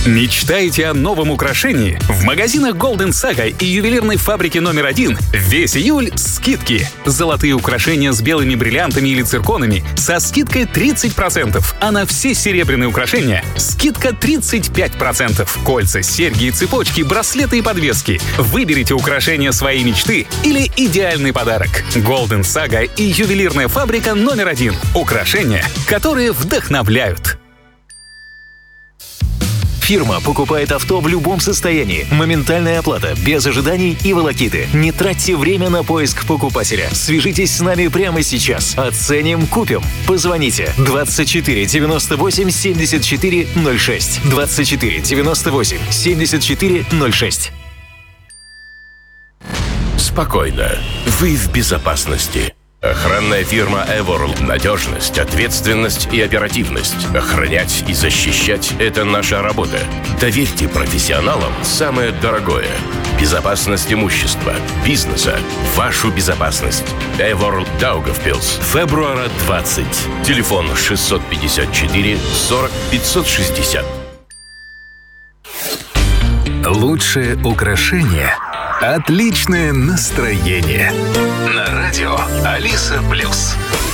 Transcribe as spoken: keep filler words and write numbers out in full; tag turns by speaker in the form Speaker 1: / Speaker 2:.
Speaker 1: Мечтаете о новом украшении? В магазинах Golden Saga и ювелирной фабрики номер один весь июль скидки. Золотые украшения с белыми бриллиантами или цирконами со скидкой тридцать процентов, а на все серебряные украшения скидка тридцать пять процентов. Кольца, серьги и цепочки, браслеты и подвески. Выберите украшения своей мечты или идеальный подарок. Golden Saga и ювелирная фабрика номер один. Украшения, которые вдохновляют.
Speaker 2: Фирма покупает авто в любом состоянии. Моментальная оплата, без ожиданий и волокиты. Не тратьте время на поиск покупателя. Свяжитесь с нами прямо сейчас. Оценим, купим. Позвоните двадцать четыре девяносто восемь семьдесят четыре ноль шесть. двадцать четыре девяносто восемь семьдесят четыре ноль шесть.
Speaker 3: Спокойно. Вы в безопасности. Охранная фирма Эворл. Надежность, ответственность и оперативность. Охранять и защищать – это наша работа. Доверьте профессионалам самое дорогое. Безопасность имущества, бизнеса, вашу безопасность. Эворл Даугавпилс. Фебруара двадцать. Телефон шестьсот пятьдесят четыре сорок пятьсот шестьдесят.
Speaker 1: Лучшее украшение – отличное настроение. На радио Алиса Плюс.